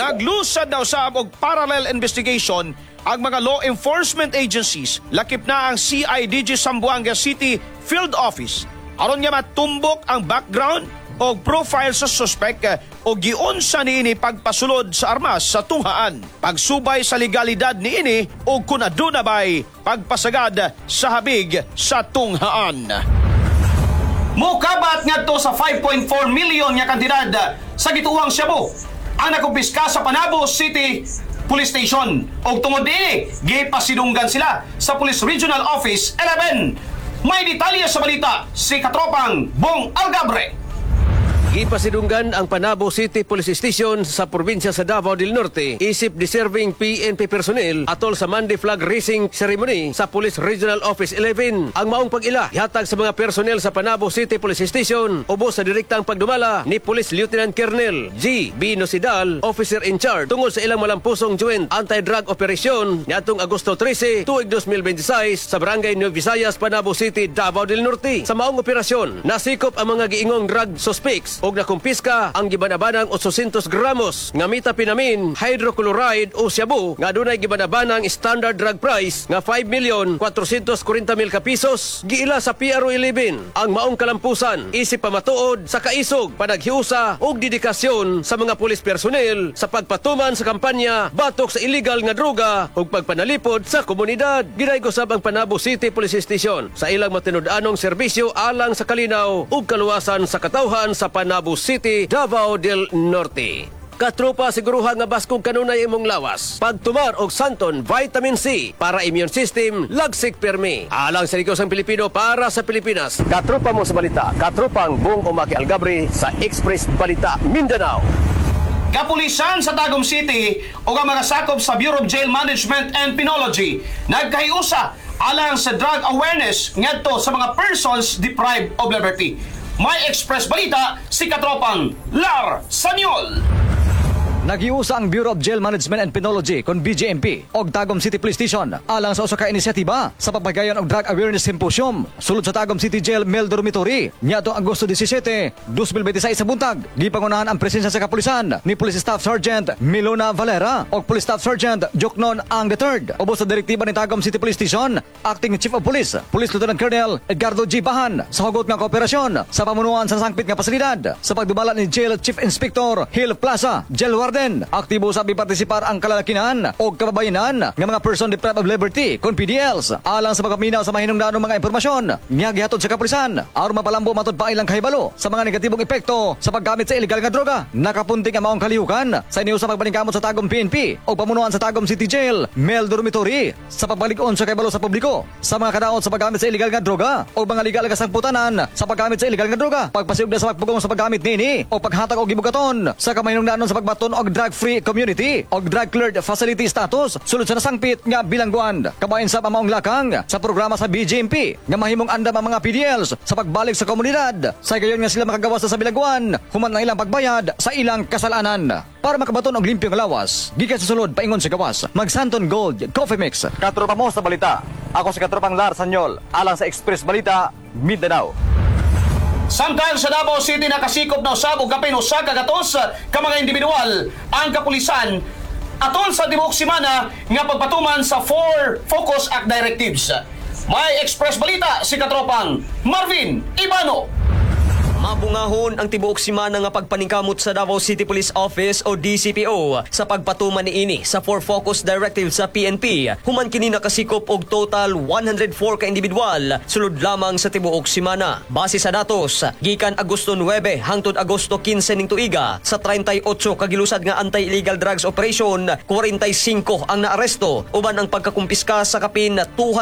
Naglusad daw sa og parallel investigation ang mga law enforcement agencies, lakip na ang CIDG Zamboanga City Field Office aron nga matumbok ang background o profile sa suspect o giunsa niini pagpasulod sa armas sa tunghaan, pagsubay sa legalidad niini o kung aduna ba'y pagpasagad sa habig sa tunghaan. Mukabat ngadto sa 5.4 million nga kantidad sa gituhang Shabu ang nakumpiska sa Panabo City Police Station o tungod diini gipasidunggan sila sa Police Regional Office 11. May detalye sa balita si Katropang Bong Algabre. Ipasidunggan ang Panabo City Police Station sa probinsya sa Davao del Norte isip deserving PNP personnel atol sa Monday Flag Raising Ceremony sa Police Regional Office 11. Ang maong pag-ila ihatag sa mga personnel sa Panabo City Police Station ubos sa direktang pagdumala ni Police Lieutenant Colonel G. B. Nosidal, Officer in Charge tungod sa ilang malampusong joint anti-drug operation niadtong Agosto 13, tuig 2026 sa Barangay New Visayas, Panabo City, Davao del Norte. Sa maong operasyon, nasikop ang mga giingong drug suspects og nakumpiska ang gibanabanang 800 gramos nga methamphetamine, hydrochloride o shabu nga dunay gibanabanang standard drug price nga 5,440,000 ka pesos. Giila sa PRO 11 ang maong kalampusan isip pamatuod sa kaisog, panaghiusa ug dedikasyon sa mga pulis personnel sa pagpatuman sa kampanya batok sa illegal nga droga ug pagpanalipod sa komunidad. Ginay-gusab ang Panabo City Police Station sa ilang matinud-anong serbisyo alang sa kalinaw ug kaluwasan sa katawhan sa Panabo City, Davao del Norte. Katropa, siguruha nga baskog kanunay imong lawas. Pagtumar og Santon Vitamin C para immune system, lagsik permi. Alang sa Negosang Pilipino para sa Pilipinas. Katropa mo sa balita, katropang Bong Umaki Algabre sa Express Balita Mindanao. Kapulisan sa Tagum City o ang mga sakop sa Bureau of Jail Management and Penology nagkahiusa alang sa drug awareness ngadto sa mga persons deprived of liberty. May Express Balita si Katropang Lar Sanyol. Nagiusa ang Bureau of Jail Management and Penology kon BJMP og Tagum City Police Station alang sa usa ka inisyatiba sa pagpagayon og Drug Awareness Symposium sulod sa Tagum City Jail Male Dormitory niadtong Agosto 17, 2026 sa buntag. Gipangunahan ang presensya sa kapulisan ni Police Staff Sergeant Milona Valera og Police Staff Sergeant Joknon Ang III. Ubos sa direktiba ni Tagum City Police Station, Acting Chief of Police Police Lieutenant Colonel Edgardo G. Bahan sa hugot nga kooperasyon sa pamunuan sa sangpit nga pasilidad sa pagdumala ni Jail Chief Inspector Hill Plaza, Jail Warden. Aktibo sa bipartisipar ang kalalakinan o kababayanan ng mga person deprived of liberty kon PDLs alang sa pagpaminaw sa mahinungdanong mga impormasyon nga gihatod sa kapulisan aron mapalambo matod pa ilang kahibalo sa mga negatibong epekto sa paggamit sa illegal nga droga. Nakapunting ang maong kalihukan sa iniusa pagbalingkamot sa Tagum PNP o pamunuan sa Tagum City Jail Male Dormitory sa pagbalik-on sa kahibalo sa publiko sa mga kadaot sa paggamit sa illegal nga droga o mga legal nga sangputanan sa paggamit sa illegal nga droga, pagpasiug na sa pagpugong sa paggamit nini o paghatag og gibugaton sa kamahinungdanon sa pagbaton og drug-free community o drug-cleared facility status sulod sa nasangpit nga bilangguan. Kabayan sa pamaong lakang sa programa sa BJMP nga mahimong andam ang mga PDLs sa pagbalik sa komunidad. Sa gayon nga sila makagawas sa bilangguan human ng ilang pagbayad sa ilang kasalanan. Para makabaton og limpyong lawas, gikan sa sulod paingon sa gawas, mag Santon Gold Coffee Mix. Katropa mo sa balita. Ako si Katropang Lar Sanyol alang sa Express Balita Mindanao. Samtang sa Davao City nakasikop na usab og kapin usa ka gatos ka mga individual ang kapulisan atol sa tibuok semana nga pagpatuman sa 4 Focus Act directives. May Express Balita si Katropang Marvin Ibano. Mabungahon ang tibuok semana nga pagpaningkamot sa Davao City Police Office o DCPO sa pagpatuman niini sa 4 Focus Directive sa PNP. Human kini nakasikop og total 104 ka individual sulod lamang sa tibuok semana. Base sa datos, gikan Agosto 9 hangtod Agosto 15 ning tuiga sa 38 ka gilusad nga anti-illegal drugs operation, 45 ang naaresto uban ang pagkakumpiska sa kapin 200